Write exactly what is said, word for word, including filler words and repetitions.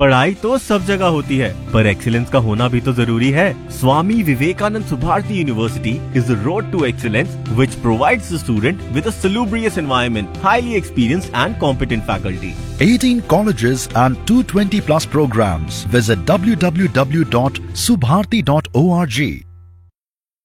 पढ़ाई तो सब जगह होती है, पर एक्सीलेंस का होना भी तो जरूरी है। Swami Vivekananda Subharti university is the road to excellence which provides the student with a सलूब्रियस environment, highly experienced and competent faculty. eighteen colleges and two hundred twenty plus programs. Visit w w w dot subharti dot org.